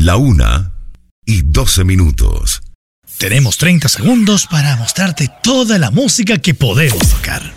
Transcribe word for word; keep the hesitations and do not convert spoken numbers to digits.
La una y doce minutos. Tenemos treinta segundos para mostrarte toda la música que podemos tocar.